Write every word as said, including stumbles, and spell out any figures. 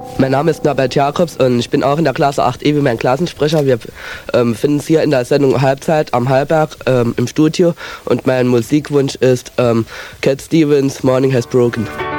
Mein Name ist Norbert Jakobs und ich bin auch in der Klasse acht E wie mein Klassensprecher. Wir ähm, finden uns hier in der Sendung Halbzeit am Hallberg ähm, im Studio und mein Musikwunsch ist ähm, Cat Stevens, Morning Has Broken.